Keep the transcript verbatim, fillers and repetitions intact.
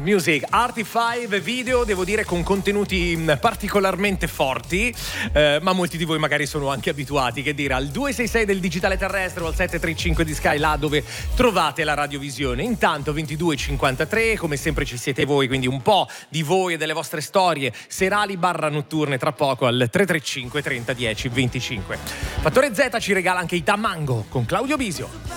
Music, Arty cinque video, devo dire con contenuti particolarmente forti, eh, ma molti di voi magari sono anche abituati, che dire, al due sei sei del digitale terrestre o al sette tre cinque di Sky, là dove trovate la radiovisione. Intanto ventidue e cinquantatré, come sempre ci siete voi, quindi un po' di voi e delle vostre storie serali barra notturne tra poco al tre tre cinque trenta dieci venticinque. Fattore Z ci regala anche i Tamango con Claudio Bisio.